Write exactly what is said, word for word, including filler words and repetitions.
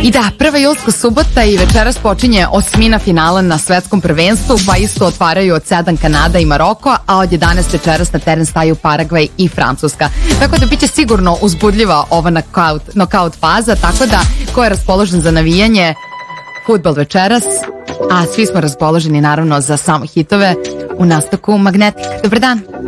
I da, prva julska subota i večeras počinje osmina finala na svetskom prvenstvu, pa isto otvaraju od sedam Kanada i Maroko, a od jedanaest večeras na teren staju Paragvaj i Francuska. Tako da biće sigurno uzbudljiva ova knockout, knockout faza, tako da ko je raspoložen za navijanje, fudbal večeras, a svi smo raspoloženi naravno za samo hitove u nastavku Magnetik. Dobar dan!